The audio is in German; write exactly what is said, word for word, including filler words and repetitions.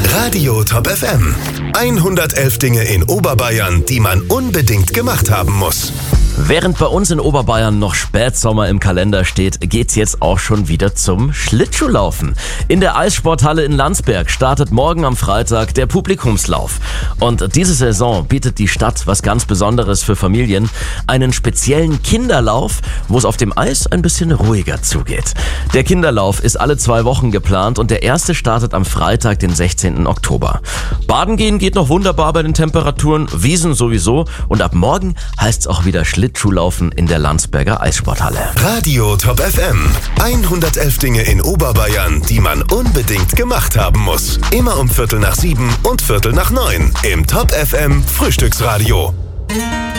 Radio Top F M. hundertelf Dinge in Oberbayern, die man unbedingt gemacht haben muss. Während bei uns in Oberbayern noch Spätsommer im Kalender steht, geht's jetzt auch schon wieder zum Schlittschuhlaufen. In der Eissporthalle in Landsberg startet morgen am Freitag der Publikumslauf. Und diese Saison bietet die Stadt was ganz Besonderes für Familien, einen speziellen Kinderlauf, wo es auf dem Eis ein bisschen ruhiger zugeht. Der Kinderlauf ist alle zwei Wochen geplant und der erste startet am Freitag, den sechzehnten Oktober. Baden gehen geht noch wunderbar bei den Temperaturen, Wiesen sowieso und ab morgen heißt's auch wieder Schlittschuhlaufen in der Landsberger Eissporthalle. Radio Top F M. hundertelf Dinge in Oberbayern, die man unbedingt gemacht haben muss. Immer um Viertel nach sieben und Viertel nach neun im Top F M Frühstücksradio.